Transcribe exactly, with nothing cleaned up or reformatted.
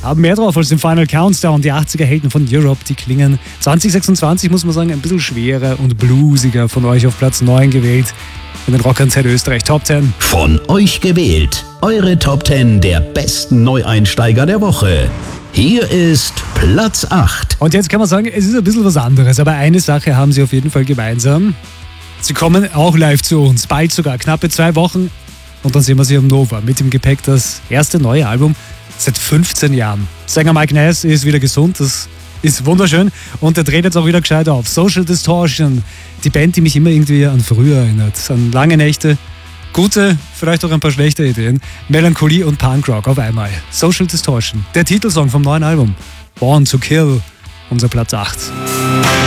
haben mehr drauf als den Final Countdown. Die achtziger-Helden von Europe, die klingen zwanzig sechsundzwanzig, muss man sagen, ein bisschen schwerer und bluesiger. Von euch auf Platz neun gewählt in den Rock and Set Österreich Top zehn. Von euch gewählt. Eure Top zehn der besten Neueinsteiger der Woche. Hier ist Platz acht. Und jetzt kann man sagen, es ist ein bisschen was anderes, aber eine Sache haben sie auf jeden Fall gemeinsam. Sie kommen auch live zu uns, bald sogar, knappe zwei Wochen. Und dann sehen wir sie am Nova mit dem Gepäck das erste neue Album seit fünfzehn Jahren. Sänger Mike Ness ist wieder gesund, das ist wunderschön. Und der dreht jetzt auch wieder gescheit auf. Social Distortion, die Band, die mich immer irgendwie an früher erinnert. An lange Nächte, gute, vielleicht auch ein paar schlechte Ideen. Melancholie und Punkrock auf einmal. Social Distortion, der Titelsong vom neuen Album. Born to Kill, unser Platz acht.